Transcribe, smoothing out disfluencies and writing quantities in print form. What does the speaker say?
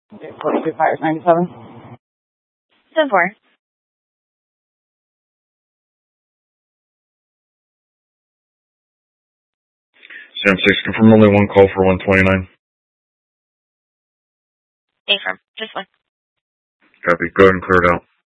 42 Fires 97. 10-4. Sam 6, confirm only one call for 129. Affirm. Just one. Copy. Go ahead and clear it out.